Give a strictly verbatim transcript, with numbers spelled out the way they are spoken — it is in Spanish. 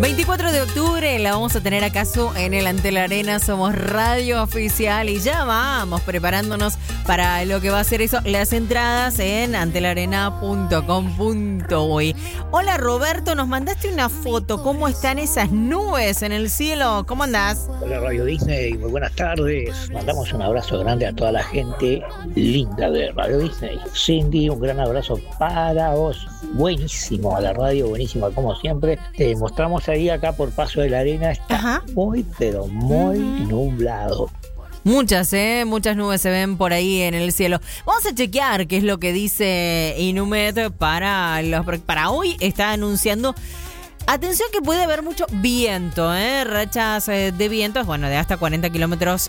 veinticuatro de octubre la vamos a tener acaso en el Antel Arena. Somos radio oficial y ya vamos preparándonos para lo que va a ser eso. Las entradas en antelarena punto com punto uy. Hola Roberto, nos mandaste una foto. ¿Cómo están esas nubes en el cielo? ¿Cómo andás? Hola Radio Disney, muy buenas tardes. Mandamos un abrazo grande a toda la gente linda de Radio Disney. Cindy, un gran abrazo para vos. Buenísimo a la radio, buenísimo como siempre. Te mostramos ahí acá por Paso de la Arena. Está Ajá. muy, pero muy uh-huh. nublado. Muchas, ¿eh? Muchas nubes se ven por ahí en el cielo. Vamos a chequear qué es lo que dice Inumet para, los, para hoy. Está anunciando... Atención que puede haber mucho viento, ¿eh? Rachas eh, de vientos, bueno, de hasta cuarenta kilómetros